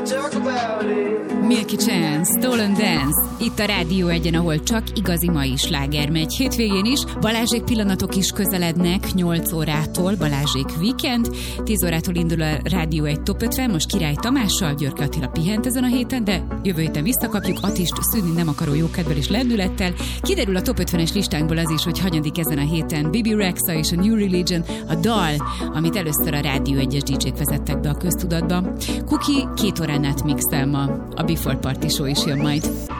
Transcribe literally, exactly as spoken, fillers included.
Milky Chance, Stolen Dance. Itt a Rádió Egyen, ahol csak igazi mai sláger megy. Hétvégén is Balázsék pillanatok is közelednek nyolc órától. Balázsék Weekend. tíz órától indul a Rádió Egy Top ötven. Most Király Tamással, Györke Attila pihent ezen a héten, de jövő héten visszakapjuk Attist szűnni nem akaró jókedvel és lendülettel. Kiderül a Top ötvenes listánkból az is, hogy hanyadik ezen a héten Bibi Rexha és a New Religion, a dal, amit először a Rádió Egyes dé jék vezettek be a köztudatba. Kuki két órán át mixel ma. A Before Party Show is jön majd.